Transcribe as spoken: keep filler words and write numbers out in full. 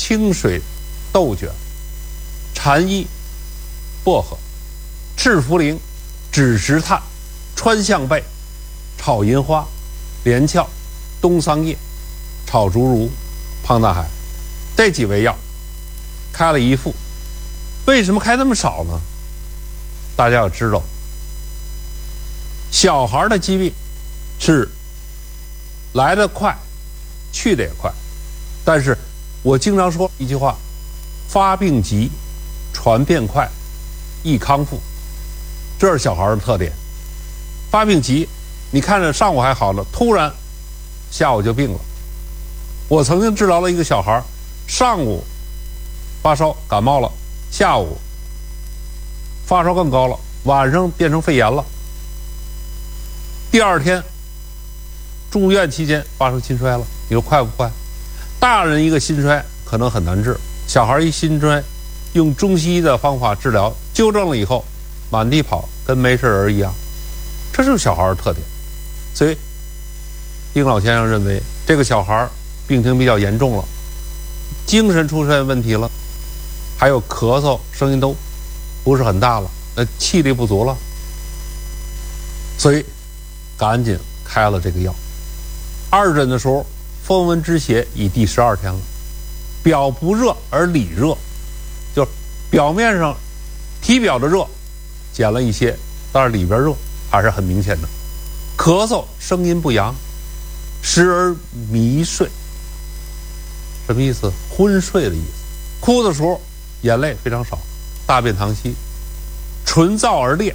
清水豆卷、蝉衣、薄荷、赤茯苓、枳实炭、川象贝、炒银花、连翘、冬桑叶、炒竹茹、胖大海，这几味药开了一副。为什么开那么少呢？大家要知道，小孩的疾病是来得快，去得也快。但是我经常说一句话：发病急，传变快，易康复。这是小孩的特点。发病急，你看着上午还好了，突然下午就病了。我曾经治疗了一个小孩，上午发烧感冒了，下午发烧更高了，晚上变成肺炎了。第二天住院期间发生心衰了，你说快不快？大人一个心衰可能很难治，小孩一心衰，用中西医的方法治疗，纠正了以后，满地跑，跟没事人一样。这就是小孩的特点。所以丁老先生认为，这个小孩病情比较严重了，精神出现问题了，还有咳嗽，声音都不是很大了，那气力不足了，所以赶紧开了这个药。二诊的时候，风温之邪已第十二天了，表不热而里热，就是表面上体表的热减了一些，但是里边热还是很明显的。咳嗽声音不扬，时而迷睡，什么意思？昏睡的意思。哭的时候眼泪非常少，大便溏稀，唇燥而裂，